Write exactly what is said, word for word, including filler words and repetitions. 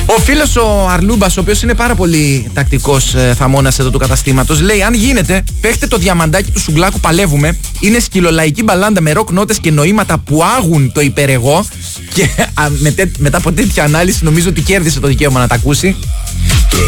Ο φίλος ο Αρλούμπας, ο οποίος είναι πάρα πολύ τακτικός ε, θαμώνας εδώ του καταστήματος, λέει: αν γίνεται, παίχτε το διαμαντάκι του Σουγκλάκου, παλεύουμε. Είναι σκυλολαϊκή μπαλάντα με ροκ νότες και νοήματα που άγουν το υπερεγώ. Και α, με, μετά από τέτοια ανάλυση, νομίζω ότι κέρδισε το δικαίωμα να τα ακούσει.